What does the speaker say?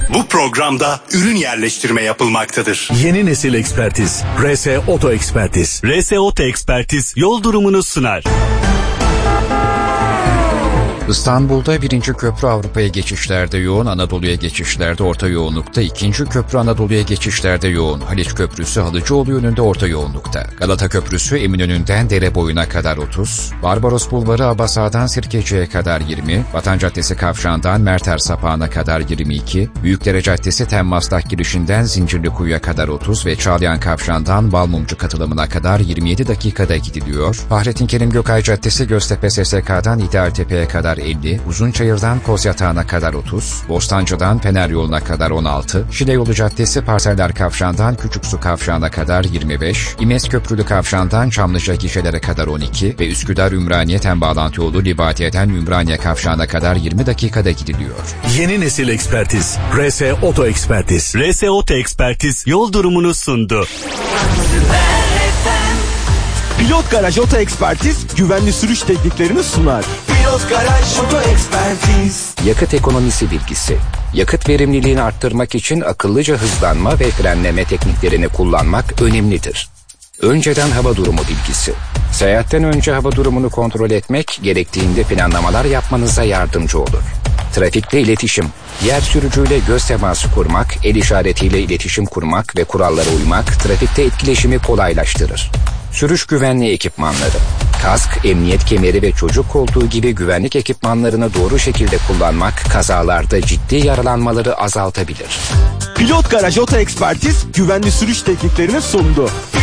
Bu programda ürün yerleştirme yapılmaktadır. Yeni nesil ekspertiz. RS Oto Ekspertiz. RS Oto Ekspertiz yol durumunu sunar. İstanbul'da 1. köprü Avrupa'ya geçişlerde yoğun, Anadolu'ya geçişlerde orta yoğunlukta. 2. köprü Anadolu'ya geçişlerde yoğun. Haliç Köprüsü Halıcıoğlu yönünde orta yoğunlukta. Galata Köprüsü Eminönü'nden Dereboyu'na kadar 30. Barbaros Bulvarı Abasa'dan Sirkeci'ye kadar 20. Vatan Caddesi Kavşağı'ndan Merter Sapağı'na kadar 22. Büyükdere Caddesi Temmaslak girişinden Zincirlikuyu'ya kadar 30 ve Çağlayan Kavşağı'ndan Balmumcu katılımına kadar 27 dakikada gidiliyor. Fahrettin Kerim Gökay Caddesi Göztepe SSK'dan İdealtepe'ye kadar 50, Uzunçayır'dan Kozyatağı'na kadar 30, Bostancı'dan Fener Yolu'na kadar 16, Şile Yolu Caddesi Parseller Kavşağı'ndan Küçüksu Kavşağı'na kadar 25, İmes Köprülü Kavşağı'ndan Çamlıca gişelere kadar 12 ve Üsküdar Ümraniye bağlantı yolu Libadiye'den Ümraniye Kavşağı'na kadar 20 dakikada gidiliyor. Yeni nesil ekspertiz. RS Oto Ekspertiz. RS Oto Ekspertiz yol durumunu sundu. Pilot Garaj Oto Ekspertiz güvenli sürüş tekniklerini sunar. Pilot Garaj Oto Ekspertiz. Yakıt ekonomisi bilgisi. Yakıt verimliliğini arttırmak için akıllıca hızlanma ve frenleme tekniklerini kullanmak önemlidir. Önceden hava durumu bilgisi. Seyahatten önce hava durumunu kontrol etmek, gerektiğinde planlamalar yapmanıza yardımcı olur. Trafikte iletişim. Diğer sürücüyle göz teması kurmak, el işaretiyle iletişim kurmak ve kurallara uymak trafikte etkileşimi kolaylaştırır. Sürüş güvenliği ekipmanları. Kask, emniyet kemeri ve çocuk koltuğu gibi güvenlik ekipmanlarını doğru şekilde kullanmak kazalarda ciddi yaralanmaları azaltabilir. Pilot Garaj Oto Ekspertiz güvenli sürüş tekniklerini sundu.